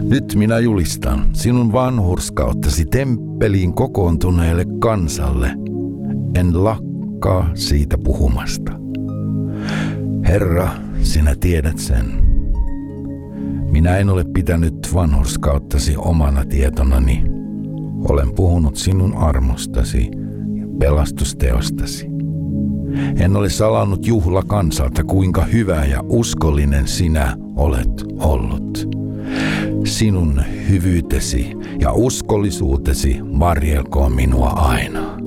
Nyt minä julistan sinun vanhurskauttasi temppeliin kokoontuneelle kansalle. En lakkaa siitä puhumasta. Herra, sinä tiedät sen. Minä en ole pitänyt vanhurskauttasi omana tietonani. Olen puhunut sinun armostasi ja pelastusteostasi. En ole salannut juhlakansalta, kuinka hyvä ja uskollinen sinä olet ollut. Sinun hyvyytesi ja uskollisuutesi varjelkoon minua aina.